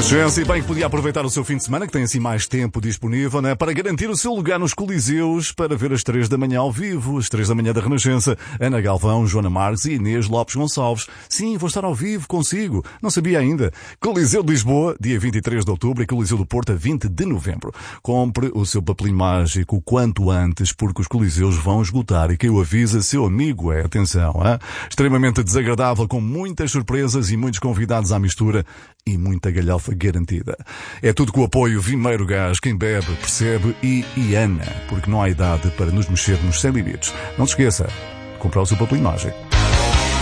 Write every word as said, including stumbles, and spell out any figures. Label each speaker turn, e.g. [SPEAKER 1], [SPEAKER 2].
[SPEAKER 1] Renascença, e bem que podia aproveitar o seu fim de semana, que tem assim mais tempo disponível, né, para garantir o seu lugar nos Coliseus para ver às três da manhã ao vivo, às três da manhã da Renascença, Ana Galvão, Joana Marques e Inês Lopes Gonçalves. Sim, vou estar ao vivo consigo, não sabia ainda. Coliseu de Lisboa, dia vinte e três de outubro, e Coliseu do Porto, a vinte de novembro. Compre o seu papelinho mágico quanto antes, porque os Coliseus vão esgotar, e quem o avisa, seu amigo é, atenção, hein? Extremamente desagradável, com muitas surpresas e muitos convidados à mistura, e muita galhofa garantida. É tudo com o apoio Vimeiro Gás, quem bebe, percebe, e Iana, porque não há idade para nos mexermos sem limites. Não se esqueça, comprar o seu papelinho mágico.